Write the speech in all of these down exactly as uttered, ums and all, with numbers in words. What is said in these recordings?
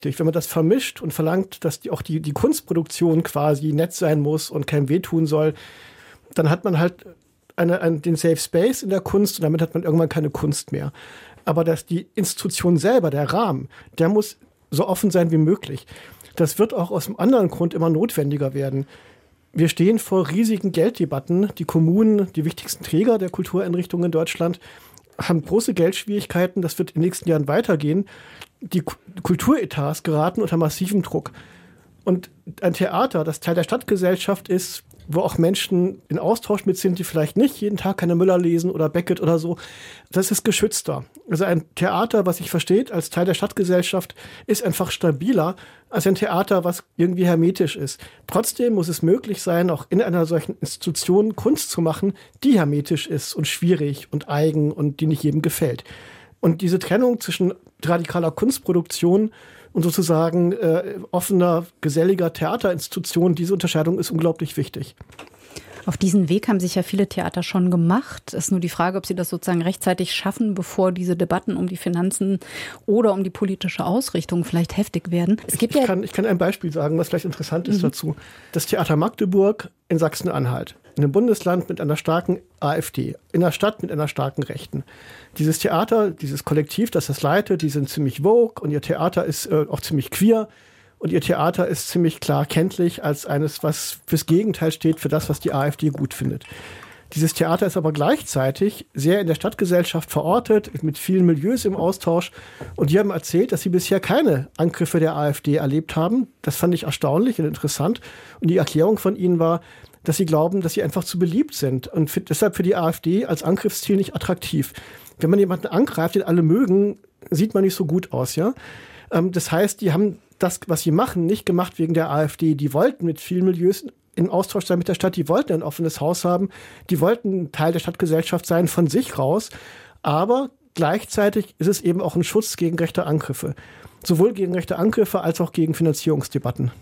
Wenn man das vermischt und verlangt, dass die, auch die, die Kunstproduktion quasi nett sein muss und keinem wehtun soll, dann hat man halt eine, einen, den Safe Space in der Kunst und damit hat man irgendwann keine Kunst mehr. Aber dass die Institution selber, der Rahmen, der muss so offen sein wie möglich. Das wird auch aus einem anderen Grund immer notwendiger werden. Wir stehen vor riesigen Gelddebatten. Die Kommunen, die wichtigsten Träger der Kultureinrichtungen in Deutschland, haben große Geldschwierigkeiten. Das wird in den nächsten Jahren weitergehen. Die Kulturetats geraten unter massivem Druck. Und ein Theater, das Teil der Stadtgesellschaft ist, wo auch Menschen in Austausch mit sind, die vielleicht nicht jeden Tag Heine Müller lesen oder Beckett oder so, das ist geschützter. Also ein Theater, was sich versteht als Teil der Stadtgesellschaft, ist einfach stabiler als ein Theater, was irgendwie hermetisch ist. Trotzdem muss es möglich sein, auch in einer solchen Institution Kunst zu machen, die hermetisch ist und schwierig und eigen und die nicht jedem gefällt. Und diese Trennung zwischen radikaler Kunstproduktion und sozusagen äh, offener, geselliger Theaterinstitution, diese Unterscheidung ist unglaublich wichtig. Auf diesen Weg haben sich ja viele Theater schon gemacht. Es ist nur die Frage, ob sie das sozusagen rechtzeitig schaffen, bevor diese Debatten um die Finanzen oder um die politische Ausrichtung vielleicht heftig werden. Es gibt ich, ja kann, ich kann ein Beispiel sagen, was vielleicht interessant ist mhm. dazu. Das Theater Magdeburg in Sachsen-Anhalt. In einem Bundesland mit einer starken AfD, in einer Stadt mit einer starken Rechten. Dieses Theater, dieses Kollektiv, das das leitet, die sind ziemlich woke und ihr Theater ist äh, auch ziemlich queer und ihr Theater ist ziemlich klar kenntlich als eines, was fürs Gegenteil steht, für das, was die AfD gut findet. Dieses Theater ist aber gleichzeitig sehr in der Stadtgesellschaft verortet, mit vielen Milieus im Austausch. Und die haben erzählt, dass sie bisher keine Angriffe der AfD erlebt haben. Das fand ich erstaunlich und interessant. Und die Erklärung von ihnen war, dass sie glauben, dass sie einfach zu beliebt sind und für, deshalb für die AfD als Angriffsziel nicht attraktiv. Wenn man jemanden angreift, den alle mögen, sieht man nicht so gut aus, ja. Ähm, das heißt, die haben das, was sie machen, nicht gemacht wegen der AfD. Die wollten mit vielen Milieus in Austausch sein mit der Stadt, die wollten ein offenes Haus haben, die wollten Teil der Stadtgesellschaft sein, von sich raus. Aber gleichzeitig ist es eben auch ein Schutz gegen rechte Angriffe. Sowohl gegen rechte Angriffe als auch gegen Finanzierungsdebatten.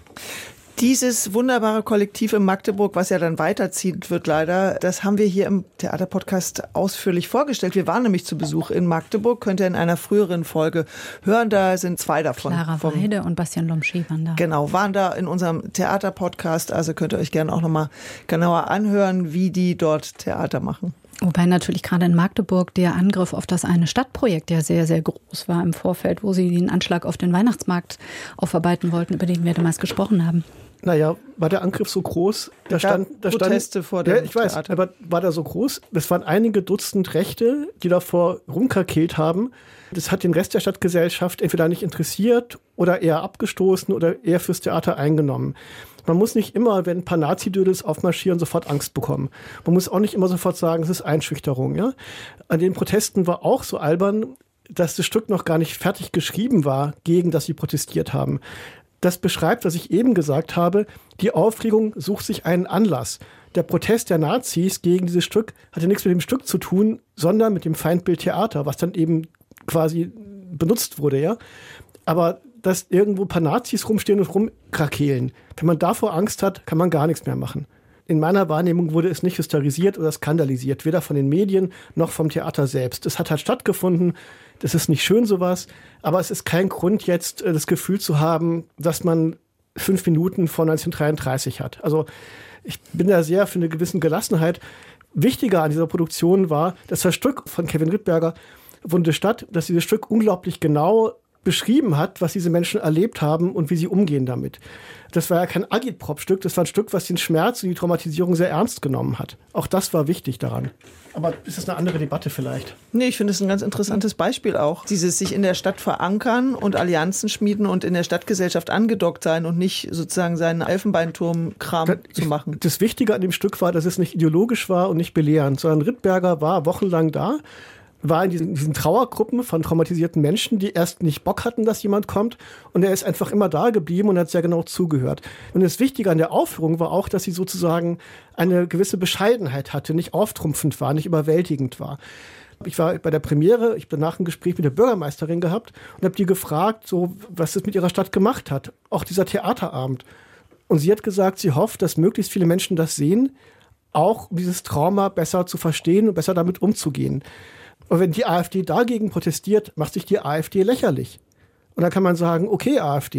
Dieses wunderbare Kollektiv in Magdeburg, was ja dann weiterziehen wird leider, das haben wir hier im Theaterpodcast ausführlich vorgestellt. Wir waren nämlich zu Besuch in Magdeburg, könnt ihr in einer früheren Folge hören, da sind zwei davon. Clara Weide und Bastian Lomschi waren da. Genau, waren da in unserem Theaterpodcast, also könnt ihr euch gerne auch nochmal genauer anhören, wie die dort Theater machen. Wobei natürlich gerade in Magdeburg der Angriff auf das eine Stadtprojekt ja sehr, sehr groß war im Vorfeld, wo sie den Anschlag auf den Weihnachtsmarkt aufarbeiten wollten, über den wir damals gesprochen haben. Naja, war der Angriff so groß? Da stand, da Proteste stand, vor dem ja, ich weiß, Theater. aber war der so groß? Es waren einige Dutzend Rechte, die davor rumkrakelt haben. Das hat den Rest der Stadtgesellschaft entweder nicht interessiert oder eher abgestoßen oder eher fürs Theater eingenommen. Man muss nicht immer, wenn ein paar Nazi-Dödels aufmarschieren, sofort Angst bekommen. Man muss auch nicht immer sofort sagen, es ist Einschüchterung. Ja? An den Protesten war auch so albern, dass das Stück noch gar nicht fertig geschrieben war, gegen das sie protestiert haben. Das beschreibt, was ich eben gesagt habe, die Aufregung sucht sich einen Anlass. Der Protest der Nazis gegen dieses Stück hatte nichts mit dem Stück zu tun, sondern mit dem Feindbild Theater, was dann eben quasi benutzt wurde. Ja? Aber dass irgendwo ein paar Nazis rumstehen und rumkrakehlen, wenn man davor Angst hat, kann man gar nichts mehr machen. In meiner Wahrnehmung wurde es nicht hysterisiert oder skandalisiert, weder von den Medien noch vom Theater selbst. Es hat halt stattgefunden, das ist nicht schön sowas, aber es ist kein Grund jetzt, das Gefühl zu haben, dass man fünf Minuten vor neunzehnhundertdreiunddreißig hat. Also ich bin da sehr für eine gewisse Gelassenheit. Wichtiger an dieser Produktion war, dass das Stück von Kevin Rittberger, Wunde Stadt, dass dieses Stück unglaublich genau beschrieben hat, was diese Menschen erlebt haben und wie sie umgehen damit. Das war ja kein Agitprop-Stück, das war ein Stück, was den Schmerz und die Traumatisierung sehr ernst genommen hat. Auch das war wichtig daran. Aber ist das eine andere Debatte vielleicht? Nee, ich finde es ein ganz interessantes Beispiel auch. Dieses sich in der Stadt verankern und Allianzen schmieden und in der Stadtgesellschaft angedockt sein und nicht sozusagen seinen Elfenbeinturm-Kram das, zu machen. Das Wichtige an dem Stück war, dass es nicht ideologisch war und nicht belehrend, sondern Rittberger war wochenlang da, war in diesen, diesen Trauergruppen von traumatisierten Menschen, die erst nicht Bock hatten, dass jemand kommt. Und er ist einfach immer da geblieben und hat sehr genau zugehört. Und das Wichtige an der Aufführung war auch, dass sie sozusagen eine gewisse Bescheidenheit hatte, nicht auftrumpfend war, nicht überwältigend war. Ich war bei der Premiere, ich habe danach ein Gespräch mit der Bürgermeisterin gehabt und habe die gefragt, so, was es mit ihrer Stadt gemacht hat. Auch dieser Theaterabend. Und sie hat gesagt, sie hofft, dass möglichst viele Menschen das sehen, auch um dieses Trauma besser zu verstehen und besser damit umzugehen. Und wenn die AfD dagegen protestiert, macht sich die AfD lächerlich. Und dann kann man sagen, okay, AfD,